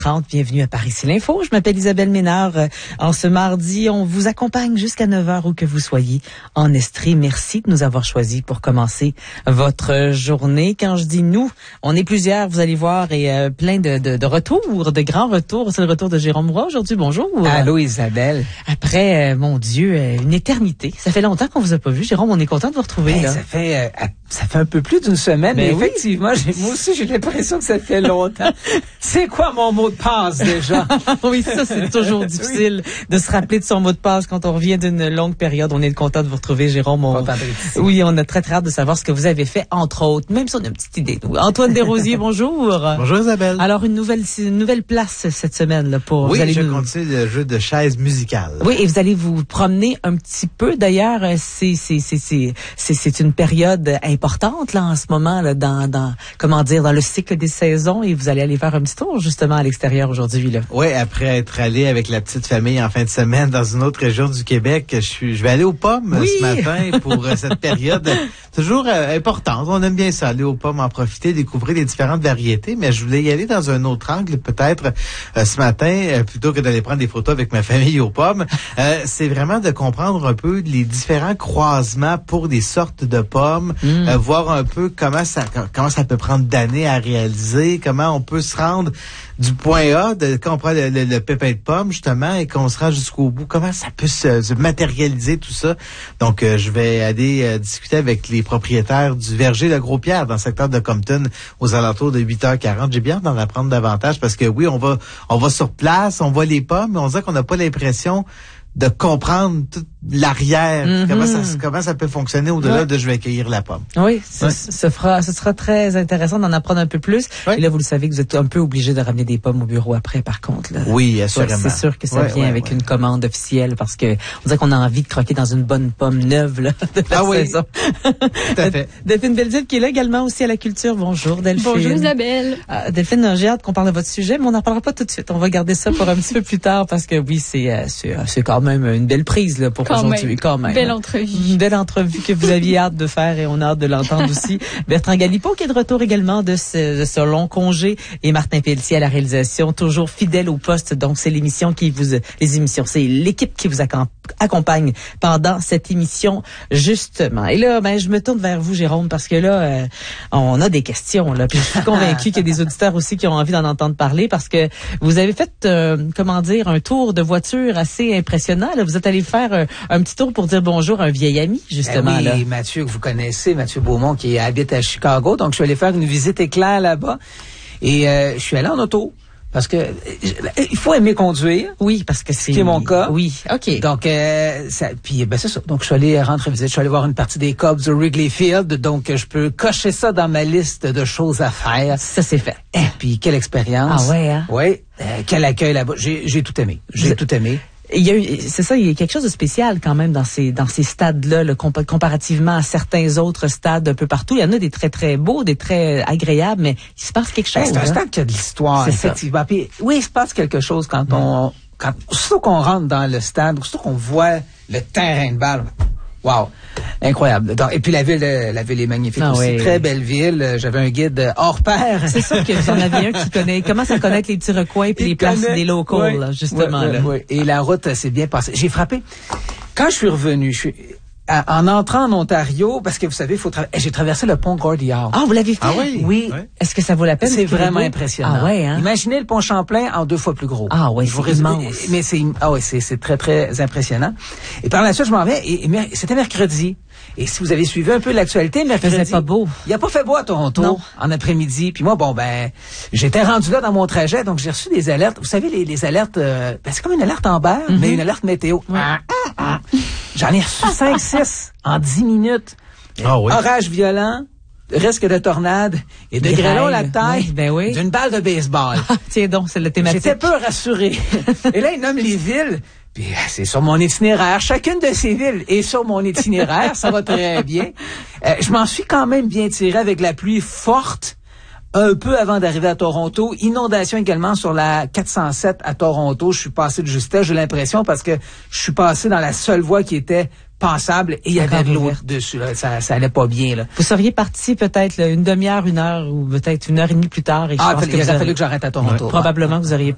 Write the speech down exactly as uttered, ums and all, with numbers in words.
Bienvenue à Paris, c'est l'info. Je m'appelle Isabelle Ménard. En ce mardi, on vous accompagne jusqu'à neuf heures où que vous soyez en Estrie. Merci de nous avoir choisis pour commencer votre journée. Quand je dis nous, on est plusieurs, vous allez voir, et euh, plein de, de, de retours, de grands retours. C'est le retour de Jérôme Roy aujourd'hui. Bonjour. Allô Isabelle. Après, euh, mon Dieu, euh, une éternité. Ça fait longtemps qu'on vous a pas vu. Jérôme, on est content de vous retrouver. Hey, là. Ça fait euh, ça fait un peu plus d'une semaine, mais, mais oui. effectivement, j'ai, moi aussi j'ai l'impression que ça fait longtemps. C'est quoi mon mot de passe déjà? Oui, ça c'est toujours difficile oui. de se rappeler de son mot de passe quand on revient d'une longue période. On est content de vous retrouver, Jérôme. On... Oui, on a très très hâte de savoir ce que vous avez fait, entre autres, même si on a une petite idée. Antoine Desrosiers, bonjour. Bonjour Isabelle. Alors une nouvelle une nouvelle place cette semaine là pour. Oui, vous allez je nous... continue le jeu de chaises musicales. Oui, et vous allez vous promener un petit peu. D'ailleurs, c'est c'est c'est c'est c'est c'est une période importante là en ce moment là dans dans comment dire dans le cycle des saisons et vous allez aller faire un petit tour justement à l'extérieur aujourd'hui là. Oui, après être allé avec la petite famille en fin de semaine dans une autre région du Québec, je suis je vais aller aux pommes oui. ce matin pour euh, cette période toujours euh, importante. On aime bien ça, aller aux pommes, en profiter, découvrir les différentes variétés, mais je voulais y aller dans un autre angle peut-être euh, ce matin euh, plutôt que d'aller prendre des photos avec ma famille aux pommes. Euh, c'est vraiment de comprendre un peu les différents croisements pour des sortes de pommes, mm. euh, voir un peu comment ça comment ça peut prendre d'années à réaliser, comment on peut se rendre du point A, de, quand on prend le, le, le pépin de pomme, justement, et qu'on se rend jusqu'au bout, comment ça peut se, se matérialiser, tout ça. Donc, euh, je vais aller euh, discuter avec les propriétaires du verger Le Gros-Pierre dans le secteur de Compton aux alentours de huit heures quarante. J'ai bien hâte d'en apprendre davantage parce que oui, on va on va sur place, on voit les pommes, mais on dirait qu'on n'a pas l'impression de comprendre toute l'arrière, mm-hmm. comment ça comment ça peut fonctionner au-delà ouais. de je vais cueillir la pomme. Oui, ce, ouais. ce fera ce sera très intéressant d'en apprendre un peu plus. Ouais. Et là, vous le savez que vous êtes un peu obligé de ramener des pommes au bureau après, par contre. Là. Oui, assurément. C'est sûr que ça ouais, vient ouais, avec ouais. une commande officielle parce que on dirait qu'on a envie de croquer dans une bonne pomme neuve là, de la ah oui. saison. Tout à fait. Delphine Belleville qui est là également aussi à la culture. Bonjour Delphine. Bonjour Isabelle. Euh, Delphine, j'ai hâte qu'on parle de votre sujet, mais on n'en parlera pas tout de suite. On va garder ça pour un petit peu plus tard parce que oui, c'est euh, c'est, c'est quand même une belle prise là pour quand aujourd'hui même. quand même. Belle entrevue. Une belle entrevue que vous aviez hâte de faire et on a hâte de l'entendre aussi. Bertrand Galipeau qui est de retour également de ce, de ce long congé et Martin Pelletier à la réalisation, toujours fidèle au poste. Donc c'est l'émission qui vous, les émissions, c'est l'équipe qui vous accompagne pendant cette émission justement. Et là, ben je me tourne vers vous, Jérôme, parce que là, euh, on a des questions là. Puis je suis convaincue qu'il y a des auditeurs aussi qui ont envie d'en entendre parler parce que vous avez fait, euh, comment dire, un tour de voiture assez impressionnant. Là. Vous êtes allé faire un, un petit tour pour dire bonjour à un vieil ami, justement. Ben oui, là. Mathieu, que vous connaissez, Mathieu Beaumont, qui habite à Chicago. Donc, je suis allé faire une visite éclair là-bas. Et euh, je suis allé en auto. Parce que euh, il faut aimer conduire. Oui, parce que c'est... C'est mon cas. Oui, OK. Donc, euh, ça, puis ben c'est ça. Donc, je suis allé rentrer visite. Je suis allé voir une partie des Cubs de Wrigley Field. Donc, je peux cocher ça dans ma liste de choses à faire. Ça, c'est fait. Et puis, quelle expérience. Ah ouais, hein? Oui. Euh, quel accueil là-bas. J'ai, j'ai tout aimé. J'ai Vous... tout aimé. Il y a eu, c'est ça, il y a quelque chose de spécial quand même dans ces dans ces stades-là, là, compa- comparativement à certains autres stades un peu partout. Il y en a des très très beaux, des très agréables, mais il se passe quelque chose. Ben, c'est un stade qui a de l'histoire, c'est effectivement. Puis, oui, il se passe quelque chose quand mmh. on, quand surtout qu'on rentre dans le stade, surtout qu'on voit le terrain de balle. Wow, incroyable. Donc, et puis la ville, la ville est magnifique ah, aussi, oui. Très belle ville. J'avais un guide hors pair. C'est sûr que vous en avez un qui connaît, commence à connaître les petits recoins puis les places des locaux, oui, là, justement. Oui, là. Oui. Et la route s'est bien passée. J'ai frappé. Quand je suis revenu, je suis en entrant en Ontario, parce que vous savez, il faut tra- j'ai traversé le pont Gordie-Howe. Ah, vous l'avez fait? Ah oui? Oui. Ouais. Est-ce que ça vaut la peine? C'est vraiment impressionnant. Ah ouais, hein? Imaginez le pont Champlain en deux fois plus gros. Ah ouais, c'est immense. Mais c'est, ah ouais, c'est, c'est très, très impressionnant. Et par la suite, je m'en vais, et, et c'était mercredi. Et si vous avez suivi un peu l'actualité, mercredi. Il faisait pas beau. Il a pas fait beau à Toronto. Non. En après-midi. Puis moi, bon, ben, j'étais rendu là dans mon trajet, donc j'ai reçu des alertes. Vous savez, les, les alertes, euh, ben, c'est comme une alerte Amber, mm-hmm. mais une alerte météo. Ouais. Ah, ah, ah. J'en ai reçu cinq, six en dix minutes. Ah oui. Orage violent, risque de tornade et de grêlons la taille oui, ben oui. d'une balle de baseball. Ah, tiens donc, c'est la thématique. J'étais peu rassuré. Et là, il nomme les villes. Puis c'est sur mon itinéraire. Chacune de ces villes est sur mon itinéraire. Ça va très bien. Euh, je m'en suis quand même bien tiré avec la pluie forte. Un peu avant d'arriver à Toronto, inondation également sur la quatre cent sept à Toronto. Je suis passé de justesse, j'ai l'impression, parce que je suis passé dans la seule voie qui était passable et il y avait de l'eau dessus. Là. Ça, ça allait pas bien. Là. Vous seriez parti peut-être là, une demi-heure, une heure ou peut-être une heure et demie plus tard. Et ah, je pense il que aurait vous fallu que j'arrête à Toronto. Ouais. Probablement que vous auriez